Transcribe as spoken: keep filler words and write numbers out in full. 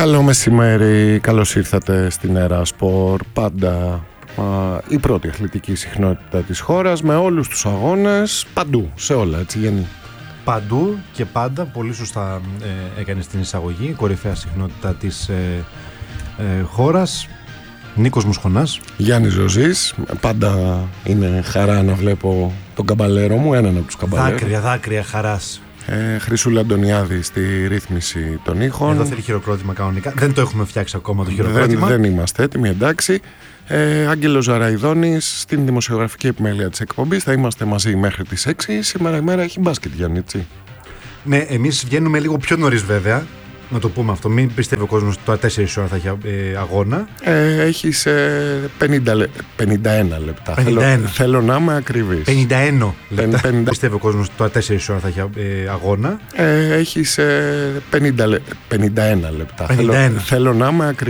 Καλό μεσημέρι, καλώς ήρθατε στην Έρα Σπορ. Πάντα α, η πρώτη αθλητική συχνότητα της χώρας, με όλους τους αγώνες, παντού, σε όλα, έτσι Γιάννη. Παντού και πάντα, πολύ σωστά ε, έκανες την εισαγωγή, η κορυφαία συχνότητα της ε, ε, χώρας. Νίκος Μουσχωνάς. Γιάννης Ζωζής, πάντα είναι χαρά να βλέπω τον καμπαλέρο μου, έναν από τους καμπαλέρους. Δάκρυα, δάκρυα χαράς. Ε, Χρυσούλα Αντωνιάδη στη ρύθμιση των ήχων. Εδώ θέλει χειροκρότημα κανονικά. Δεν το έχουμε φτιάξει ακόμα το χειροκρότημα. Δεν, δεν είμαστε έτοιμοι, εντάξει. Ε, Άγγελος Ζαραϊδόνης στην δημοσιογραφική επιμέλεια της εκπομπής. Θα είμαστε μαζί μέχρι τις έξι. Σήμερα η μέρα έχει μπάσκετ, Γιάννη, έτσι. Ναι, εμείς βγαίνουμε λίγο πιο νωρίς βέβαια. Να το πούμε αυτό. Μην πιστεύει ο κόσμος ότι τώρα τέσσερις ώρα θα έχει ε, αγώνα. Ε, έχεις ε, πενήντα, πενήντα ένα λεπτά. πενήντα ένα. Θέλω, θέλω να είμαι ακριβής. πενήντα ένα λεπτά. πενήντα... Πιστεύει ο κόσμος ότι τώρα τέσσερις ώρα θα έχει ε, αγώνα. Ε, έχεις ε, πενήντα, πενήντα ένα λεπτά. πενήντα ένα. Θέλω, θέλω να είμαι ακριβής.